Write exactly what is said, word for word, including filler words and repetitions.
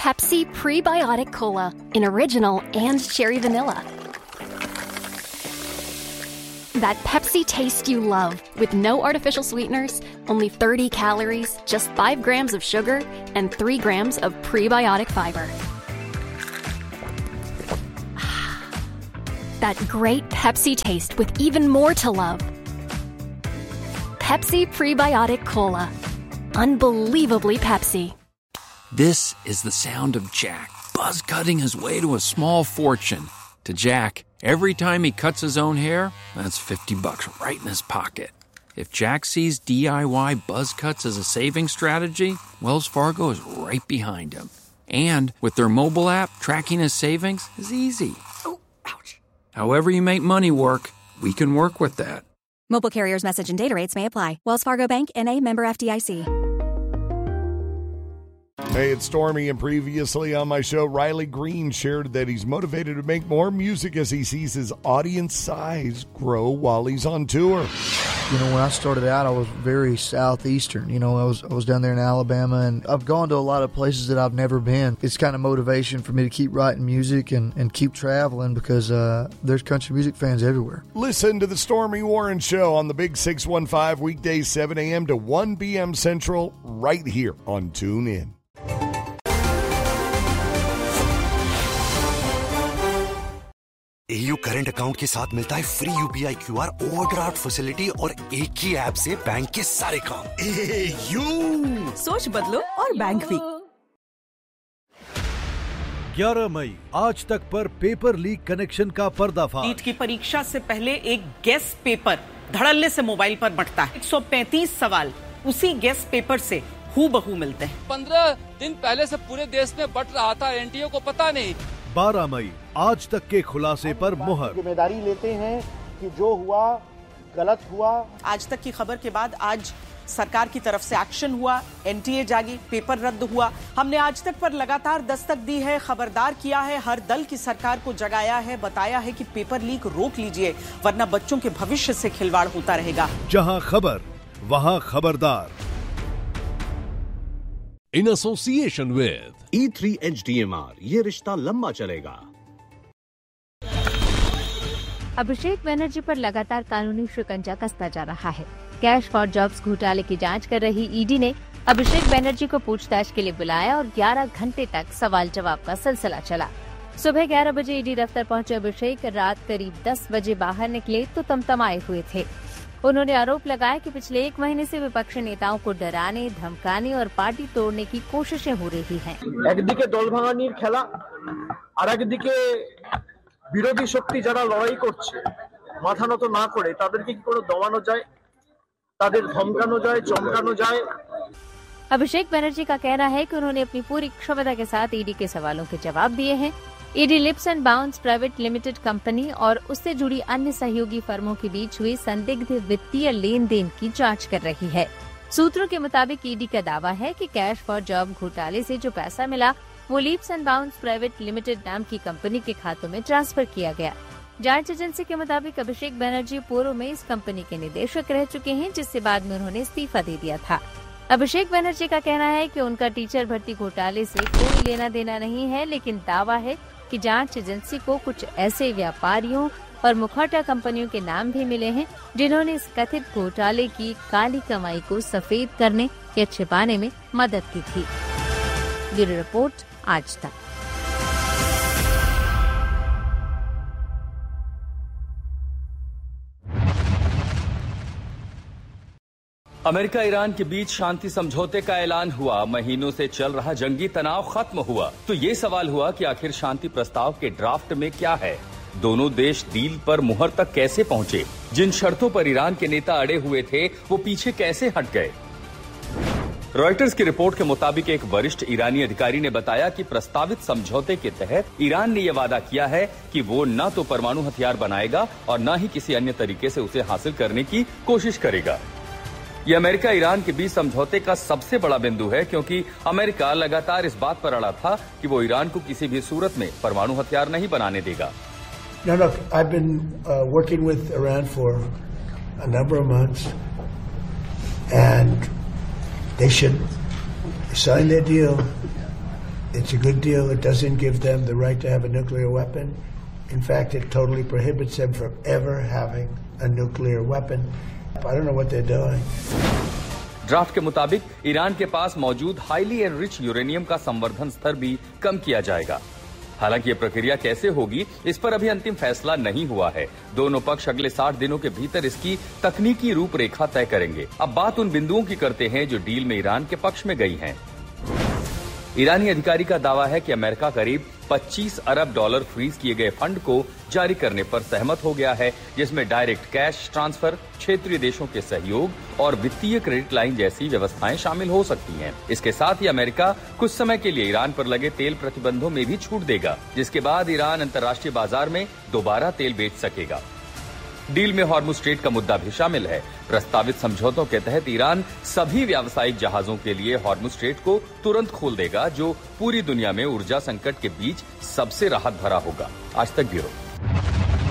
Pepsi Prebiotic Cola in original and cherry vanilla. That Pepsi taste you love, with no artificial sweeteners, only thirty calories, just five grams of sugar, and three grams of prebiotic fiber. That great Pepsi taste with even more to love. Pepsi Prebiotic Cola. Unbelievably Pepsi. This is the sound of Jack, buzz cutting his way to a small fortune. To Jack, every time he cuts his own hair, that's fifty bucks right in his pocket. If Jack sees D I Y buzz cuts as a saving strategy, Wells Fargo is right behind him. And with their mobile app, tracking his savings is easy. Oh, ouch. However you make money work, we can work with that. Mobile carriers' message and data rates may apply. Wells Fargo Bank, N A, member F D I C. Hey, it's Stormy, and previously on my show, Riley Green shared that he's motivated to make more music as he sees his audience size grow while he's on tour. You know, when I started out, I was very southeastern. You know, I was I was down there in Alabama, and I've gone to a lot of places that I've never been. It's kind of motivation for me to keep writing music and, and keep traveling because uh, there's country music fans everywhere. Listen to the Stormy Warren Show on the Big six one five, weekdays seven a.m. to one p.m. Central, right here on TuneIn. AU current account के साथ मिलता है free UPI QR overdraft facility और एक ही app से bank के सारे काम। एयू सोच बदलो और बैंक भी। ग्यारह मई आज तक पर पेपर लीक कनेक्शन का पर्दाफाश। नीट की परीक्षा से पहले एक गेस पेपर धड़ल्ले से मोबाइल पर बंटता है। एक सौ पैंतीस सवाल उसी गेस पेपर से हूबहू मिलते हैं। पंद्रह दिन पहले से पूरे देश में बंट रहा था, एनटीए को पता नहीं। बारह मई आज तक के खुलासे पर मुहर। जिम्मेदारी लेते हैं कि जो हुआ गलत हुआ। आज तक की खबर के बाद आज सरकार की तरफ से एक्शन हुआ, एनटीए जागी, पेपर रद्द हुआ। हमने आज तक पर लगातार दस्तक दी है, खबरदार किया है, हर दल की सरकार को जगाया है, बताया है कि पेपर लीक रोक लीजिए वरना बच्चों के भविष्य से खिलवाड़ होता रहेगा। जहां खबर वहां खबरदार। In association with E three H D M R, ये रिश्ता लंबा चलेगा। अभिषेक बनर्जी पर लगातार कानूनी शिकंजा कसता जा रहा है। कैश फॉर जॉब्स घोटाले की जांच कर रही ईडी ने अभिषेक बनर्जी को पूछताछ के लिए बुलाया और ग्यारह घंटे तक सवाल जवाब का सिलसिला चला। सुबह ग्यारह बजे ईडी दफ्तर पहुंचे अभिषेक रात करीब दस बजे बाहर निकले तो तमतमाए हुए थे। उन्होंने आरोप लगाया कि पिछले एक महीने से विपक्षी नेताओं को डराने, धमकाने और पार्टी तोड़ने की कोशिशें हो रही हैं। একদিকে দলভাঙানির খেলা আর একদিকে বিরোধী শক্তি যারা লড়াই করছে মাথা নত না করে তাদেরকে কি করে দমানো যায়, তাদের ধমকানো যায়, চমকানো যায়। अभिषेक बनर्जी का कहना है कि उन्होंने अपनी पूरी क्षमता के साथ ईडी के सवालों के जवाब दिए हैं। ED lips and bounce private limited company और उससे जुड़ी अन्य सहयोगी फर्मों के बीच हुए संदिग्ध वित्तीय लेन देन की जांच कर रही है। सूत्रों के मुताबिक ईडी का दावा है कि कैश फॉर जॉब घोटाले से जो पैसा मिला वो lips and bounce private limited नाम की कंपनी के खातों में ट्रांसफर किया गया। जांच एजेंसी के मुताबिक अभिषेक बनर्जी पूर्व में इस कंपनी के निदेशक रह चुके हैं, जिससे बाद में उन्होंने इस्तीफा दे दिया था। अभिषेक बनर्जी का कहना है कि उनका टीचर भर्ती घोटाले से कोई लेना देना नहीं है, लेकिन दावा है कि जांच एजेंसी को कुछ ऐसे व्यापारियों और मुखौटा कंपनियों के नाम भी मिले हैं जिन्होंने इस कथित घोटाले की काली कमाई को सफेद करने या छिपाने में मदद की थी। ब्यूरो रिपोर्ट, आज तक। अमेरिका ईरान के बीच शांति समझौते का ऐलान हुआ। महीनों से चल रहा जंगी तनाव खत्म हुआ। तो ये सवाल हुआ कि आखिर शांति प्रस्ताव के ड्राफ्ट में क्या है? दोनों देश डील पर मुहर तक कैसे पहुंचे? जिन शर्तों पर ईरान के नेता अड़े हुए थे वो पीछे कैसे हट गए? रॉयटर्स की रिपोर्ट के मुताबिक एक वरिष्ठ ईरानी अधिकारी ने बताया कि प्रस्तावित समझौते के तहत ईरान ने यह वादा किया है कि वो न तो परमाणु हथियार बनाएगा और न ही किसी अन्य तरीके से उसे हासिल करने की कोशिश करेगा। ये अमेरिका ईरान के बीच समझौते का सबसे बड़ा बिंदु है, क्योंकि अमेरिका लगातार इस बात पर अड़ा था कि वो ईरान को किसी भी सूरत में परमाणु हथियार नहीं बनाने देगा। Now look, I've been uh, working with Iran for a number of months, and they should sign their deal. It's a good deal. It doesn't give them the right to have a nuclear weapon. In fact, it totally prohibits them from ever having a nuclear weapon. I don't know what they're doing. Draft के मुताबिक Iran के पास मौजूद highly enrich uranium का संवर्धन स्तर भी कम किया जाएगा। हालांकि ये प्रक्रिया कैसे होगी, इस पर अभी अंतिम फैसला नहीं हुआ है। दोनों पक्ष अगले साठ दिनों के भीतर इसकी तकनीकी रूपरेखा तय करेंगे। अब बात उन बिंदुओं की करते हैं जो डील में ईरान के पक्ष में गई हैं। ईरानी अधिकारी का दावा है कि अमेरिका करीब पच्चीस अरब डॉलर फ्रीज किए गए फंड को जारी करने पर सहमत हो गया है, जिसमें डायरेक्ट कैश ट्रांसफर, क्षेत्रीय देशों के सहयोग और वित्तीय क्रेडिट लाइन जैसी व्यवस्थाएं शामिल हो सकती हैं। इसके साथ ही अमेरिका कुछ समय के लिए ईरान पर लगे तेल प्रतिबंधों में भी छूट देगा, जिसके बाद ईरान अंतर्राष्ट्रीय बाजार में दोबारा तेल बेच सकेगा। डील में हॉर्मुज स्ट्रेट का मुद्दा भी शामिल है। प्रस्तावित समझौतों के तहत ईरान सभी व्यावसायिक जहाजों के लिए हॉर्मुज स्ट्रेट को तुरंत खोल देगा, जो पूरी दुनिया में ऊर्जा संकट के बीच सबसे राहत भरा होगा। आज तक ब्यूरो।